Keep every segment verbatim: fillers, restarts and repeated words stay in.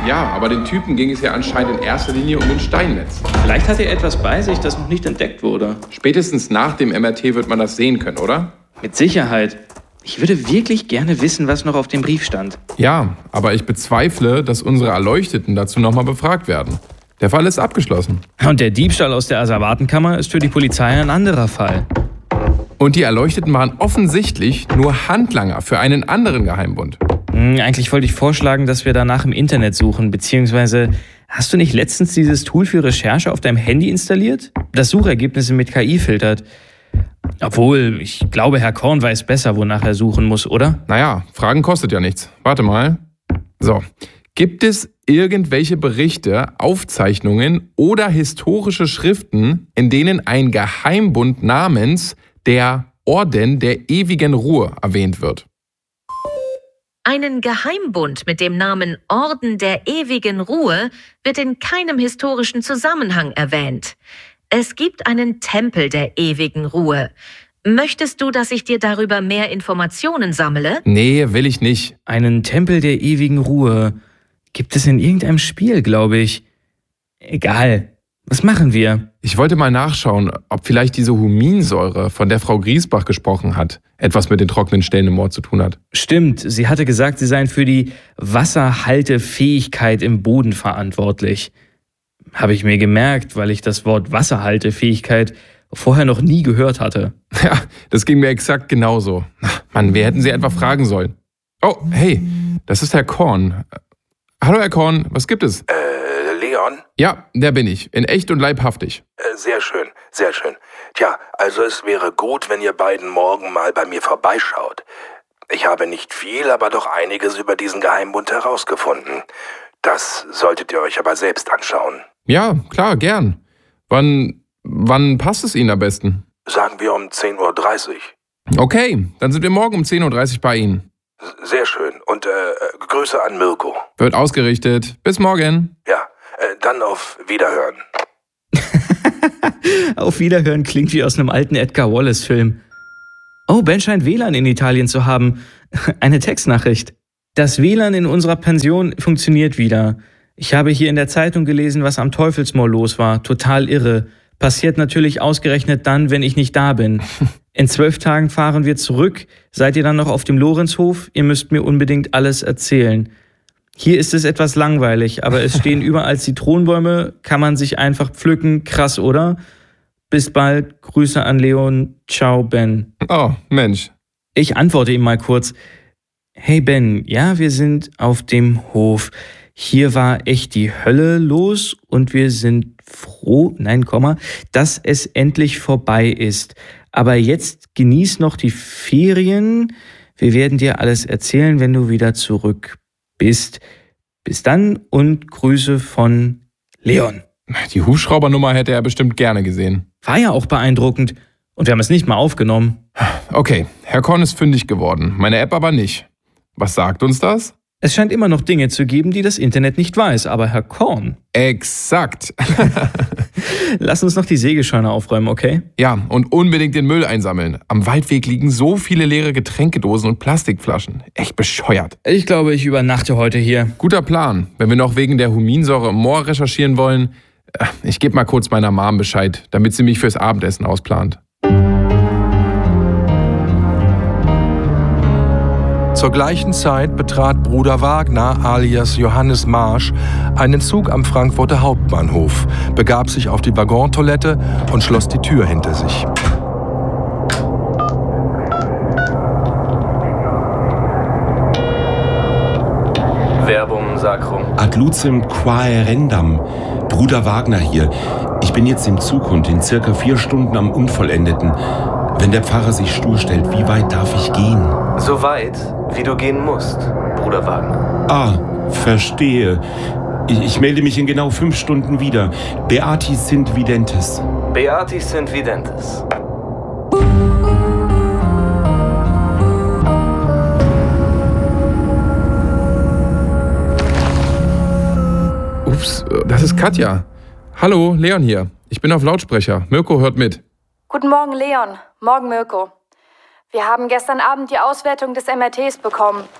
Ja, aber den Typen ging es ja anscheinend in erster Linie um ein Steinnetz. Vielleicht hat er etwas bei sich, das noch nicht entdeckt wurde. Spätestens nach dem M R T wird man das sehen können, oder? Mit Sicherheit. Ich würde wirklich gerne wissen, was noch auf dem Brief stand. Ja, aber ich bezweifle, dass unsere Erleuchteten dazu nochmal befragt werden. Der Fall ist abgeschlossen. Und der Diebstahl aus der Asservatenkammer ist für die Polizei ein anderer Fall. Und die Erleuchteten waren offensichtlich nur Handlanger für einen anderen Geheimbund. Hm, eigentlich wollte ich vorschlagen, dass wir danach im Internet suchen, beziehungsweise hast du nicht letztens dieses Tool für Recherche auf deinem Handy installiert? Das Suchergebnisse mit K I filtert. Obwohl, ich glaube, Herr Korn weiß besser, wonach er suchen muss, oder? Naja, Fragen kostet ja nichts. Warte mal. So, gibt es irgendwelche Berichte, Aufzeichnungen oder historische Schriften, in denen ein Geheimbund namens der Orden der ewigen Ruhe erwähnt wird? Einen Geheimbund mit dem Namen Orden der ewigen Ruhe wird in keinem historischen Zusammenhang erwähnt. Es gibt einen Tempel der ewigen Ruhe. Möchtest du, dass ich dir darüber mehr Informationen sammle? Nee, will ich nicht. Einen Tempel der ewigen Ruhe gibt es in irgendeinem Spiel, glaube ich. Egal. Was machen wir? Ich wollte mal nachschauen, ob vielleicht diese Huminsäure, von der Frau Griesbach gesprochen hat, etwas mit den trockenen Stellen im Moor zu tun hat. Stimmt, sie hatte gesagt, sie seien für die Wasserhaltefähigkeit im Boden verantwortlich. Habe ich mir gemerkt, weil ich das Wort Wasserhaltefähigkeit vorher noch nie gehört hatte. Ja, das ging mir exakt genauso. Mann, wir hätten sie einfach fragen sollen. Oh, hey, das ist Herr Korn. Hallo, Herr Korn, was gibt es? Äh, Leon? Ja, der bin ich. In echt und leibhaftig. Äh, sehr schön, sehr schön. Tja, also es wäre gut, wenn ihr beiden morgen mal bei mir vorbeischaut. Ich habe nicht viel, aber doch einiges über diesen Geheimbund herausgefunden. Das solltet ihr euch aber selbst anschauen. Ja, klar, gern. Wann, wann passt es Ihnen am besten? Sagen wir um zehn Uhr dreißig. Okay, dann sind wir morgen um zehn Uhr dreißig bei Ihnen. Sehr schön. Und äh, Grüße an Mirko. Wird ausgerichtet. Bis morgen. Ja, äh, dann auf Wiederhören. Auf Wiederhören klingt wie aus einem alten Edgar Wallace-Film. Oh, Ben scheint W L A N in Italien zu haben. Eine Textnachricht. Das W L A N in unserer Pension funktioniert wieder. Ich habe hier in der Zeitung gelesen, was am Teufelsmoor los war. Total irre. Passiert natürlich ausgerechnet dann, wenn ich nicht da bin. In zwölf Tagen fahren wir zurück. Seid ihr dann noch auf dem Lorenzhof? Ihr müsst mir unbedingt alles erzählen. Hier ist es etwas langweilig, aber es stehen überall Zitronenbäume. Kann man sich einfach pflücken. Krass, oder? Bis bald. Grüße an Leon. Ciao, Ben. Oh, Mensch. Ich antworte ihm mal kurz. Hey Ben, ja, wir sind auf dem Hof. Hier war echt die Hölle los und wir sind froh, nein, Komma, dass es endlich vorbei ist. Aber jetzt genieß noch die Ferien. Wir werden dir alles erzählen, wenn du wieder zurück bist. Bis dann und Grüße von Leon. Die Hubschraubernummer hätte er bestimmt gerne gesehen. War ja auch beeindruckend. Und wir haben es nicht mal aufgenommen. Okay, Herr Korn ist fündig geworden, meine App aber nicht. Was sagt uns das? Es scheint immer noch Dinge zu geben, die das Internet nicht weiß, aber Herr Korn... Exakt. Lass uns noch die Sägescheune aufräumen, okay? Ja, und unbedingt den Müll einsammeln. Am Waldweg liegen so viele leere Getränkedosen und Plastikflaschen. Echt bescheuert. Ich glaube, ich übernachte heute hier. Guter Plan. Wenn wir noch wegen der Huminsäure im Moor recherchieren wollen, ich gebe mal kurz meiner Mom Bescheid, damit sie mich fürs Abendessen ausplant. Zur gleichen Zeit betrat Bruder Wagner alias Johannes Marsch einen Zug am Frankfurter Hauptbahnhof, begab sich auf die Waggontoilette und schloss die Tür hinter sich. Verbum sacrum. Ad lucem quaerendam. Bruder Wagner hier. Ich bin jetzt im Zug und in circa vier Stunden am Unvollendeten. Wenn der Pfarrer sich stur stellt, wie weit darf ich gehen? So weit, wie du gehen musst, Bruder Wagner. Ah, verstehe. Ich, ich melde mich in genau fünf Stunden wieder. Beatis sind videntes. Beatis sind videntes. Ups, das ist Katja. Hallo, Leon hier. Ich bin auf Lautsprecher. Mirko hört mit. Guten Morgen, Leon. Morgen, Mirko. Wir haben gestern Abend die Auswertung des M R Ts bekommen.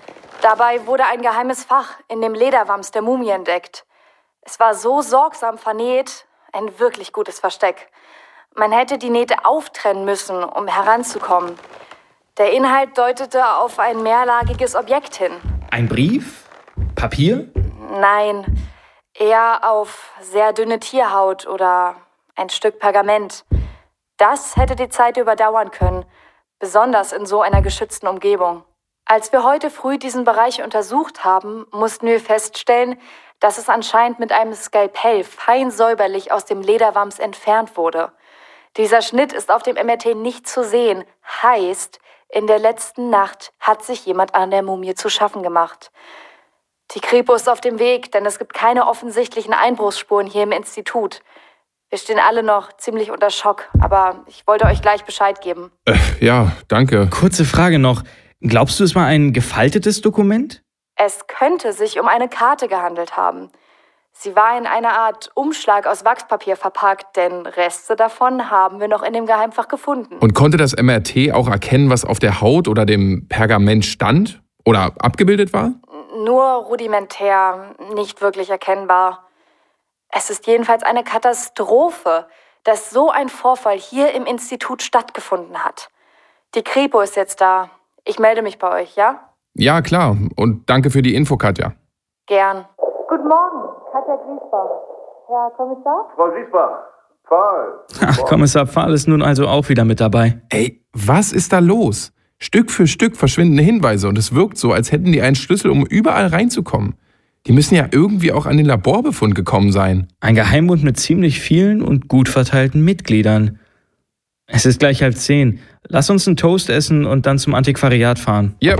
Dabei wurde ein geheimes Fach in dem Lederwams der Mumie entdeckt. Es war so sorgsam vernäht, ein wirklich gutes Versteck. Man hätte die Nähte auftrennen müssen, um heranzukommen. Der Inhalt deutete auf ein mehrlagiges Objekt hin. Ein Brief? Papier? Nein, eher auf sehr dünne Tierhaut oder ein Stück Pergament. Das hätte die Zeit überdauern können, besonders in so einer geschützten Umgebung. Als wir heute früh diesen Bereich untersucht haben, mussten wir feststellen, dass es anscheinend mit einem Skalpell fein säuberlich aus dem Lederwams entfernt wurde. Dieser Schnitt ist auf dem M R T nicht zu sehen, heißt, in der letzten Nacht hat sich jemand an der Mumie zu schaffen gemacht. Die Kripo ist auf dem Weg, denn es gibt keine offensichtlichen Einbruchsspuren hier im Institut. Wir stehen alle noch ziemlich unter Schock, aber ich wollte euch gleich Bescheid geben. Äh, ja, danke. Kurze Frage noch. Glaubst du, es war ein gefaltetes Dokument? Es könnte sich um eine Karte gehandelt haben. Sie war in einer Art Umschlag aus Wachspapier verpackt, denn Reste davon haben wir noch in dem Geheimfach gefunden. Und konnte das M R T auch erkennen, was auf der Haut oder dem Pergament stand oder abgebildet war? Nur rudimentär, nicht wirklich erkennbar. Es ist jedenfalls eine Katastrophe, dass so ein Vorfall hier im Institut stattgefunden hat. Die Kripo ist jetzt da. Ich melde mich bei euch, ja? Ja, klar. Und danke für die Info, Katja. Gern. Guten Morgen, Katja Griesbach. Herr Kommissar? Frau Griesbach, Pfahl. Ach, Kommissar Pfahl ist nun also auch wieder mit dabei. Ey, was ist da los? Stück für Stück verschwindende Hinweise und es wirkt so, als hätten die einen Schlüssel, um überall reinzukommen. Die müssen ja irgendwie auch an den Laborbefund gekommen sein. Ein Geheimbund mit ziemlich vielen und gut verteilten Mitgliedern. Es ist gleich halb zehn. Lass uns einen Toast essen und dann zum Antiquariat fahren. Ja.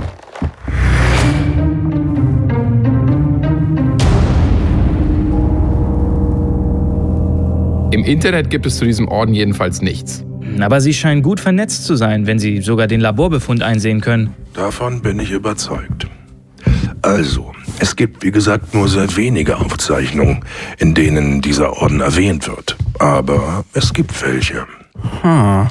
Im Internet gibt es zu diesem Orden jedenfalls nichts. Aber Sie scheinen gut vernetzt zu sein, wenn Sie sogar den Laborbefund einsehen können. Davon bin ich überzeugt. Also, es gibt wie gesagt nur sehr wenige Aufzeichnungen, in denen dieser Orden erwähnt wird. Aber es gibt welche. Hm.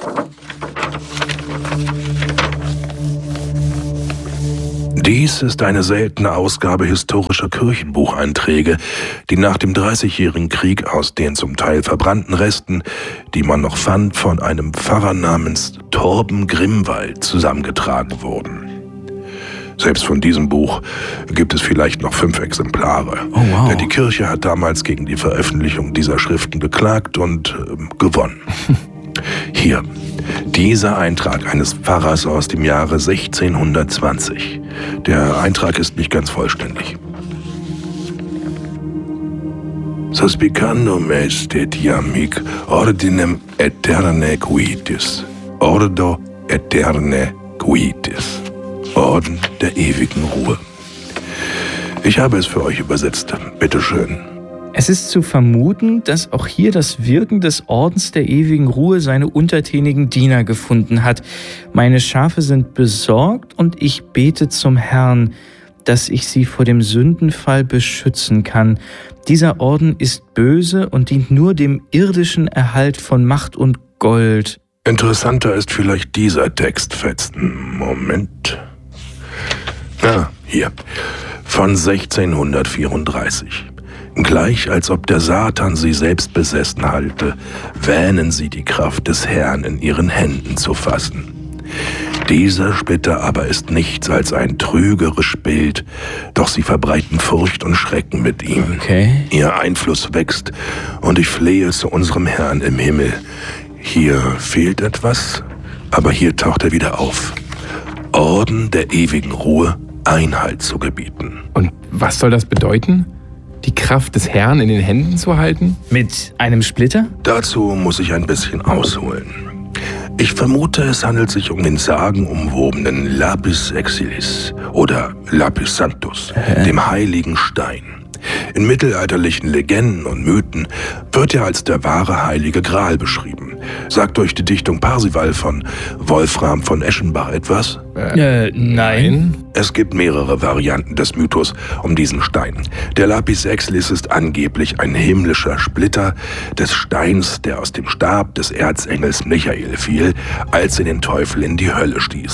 Dies ist eine seltene Ausgabe historischer Kirchenbucheinträge, die nach dem Dreißigjährigen Krieg aus den zum Teil verbrannten Resten, die man noch fand, von einem Pfarrer namens Torben Grimwald zusammengetragen wurden. Selbst von diesem Buch gibt es vielleicht noch fünf Exemplare. Oh, wow. Denn die Kirche hat damals gegen die Veröffentlichung dieser Schriften geklagt und äh, gewonnen. Hier, dieser Eintrag eines Pfarrers aus dem Jahre sechzehnhundertzwanzig. Der Eintrag ist nicht ganz vollständig. Suspicandum est etiam hic ordinem aeterne quitis. Ordo aeterne quitis. Orden der ewigen Ruhe. Ich habe es für euch übersetzt. Bitteschön. Es ist zu vermuten, dass auch hier das Wirken des Ordens der ewigen Ruhe seine untertänigen Diener gefunden hat. Meine Schafe sind besorgt und ich bete zum Herrn, dass ich sie vor dem Sündenfall beschützen kann. Dieser Orden ist böse und dient nur dem irdischen Erhalt von Macht und Gold. Interessanter ist vielleicht dieser Textfetzen. Moment. Ah, hier. Von sechzehnhundertvierunddreißig. Gleich als ob der Satan sie selbst besessen halte, wähnen sie die Kraft des Herrn in ihren Händen zu fassen. Dieser Splitter aber ist nichts als ein trügerisch Bild, doch sie verbreiten Furcht und Schrecken mit ihm. Okay. Ihr Einfluss wächst und ich flehe zu unserem Herrn im Himmel. Hier fehlt etwas, aber hier taucht er wieder auf. Orden der ewigen Ruhe, Einhalt zu gebieten. Und was soll das bedeuten? Die Kraft des Herrn in den Händen zu halten? Mit einem Splitter? Dazu muss ich ein bisschen ausholen. Ich vermute, es handelt sich um den sagenumwobenen Lapis Exilis oder Lapis Sanctus, äh? dem heiligen Stein. In mittelalterlichen Legenden und Mythen wird er als der wahre heilige Gral beschrieben. Sagt euch die Dichtung Parsival von Wolfram von Eschenbach etwas? Äh, nein. Es gibt mehrere Varianten des Mythos um diesen Stein. Der Lapis Exilis ist angeblich ein himmlischer Splitter des Steins, der aus dem Stab des Erzengels Michael fiel, als er den Teufel in die Hölle stieß.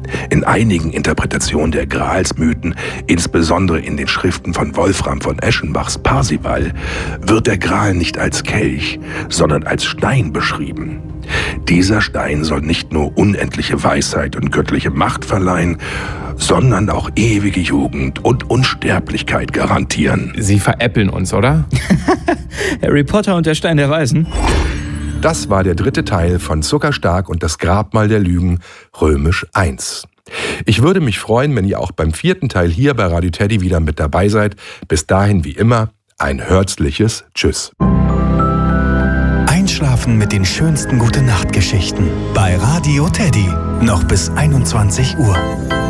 In einigen Interpretationen der Graalsmythen, insbesondere in den Schriften von Wolfram von Eschenbachs Parsival, wird der Gral nicht als Kelch, sondern als Stein beschrieben. Dieser Stein soll nicht nur unendliche Weisheit und göttliche Macht verleihen, sondern auch ewige Jugend und Unsterblichkeit garantieren. Sie veräppeln uns, oder? Harry Potter und der Stein der Weisen. Das war der dritte Teil von Zuckerstark und das Grabmal der Lügen, römisch eins. Ich würde mich freuen, wenn ihr auch beim vierten Teil hier bei Radio Teddy wieder mit dabei seid. Bis dahin wie immer ein herzliches Tschüss. Einschlafen mit den schönsten Gute-Nacht-Geschichten bei Radio Teddy. Noch bis einundzwanzig Uhr.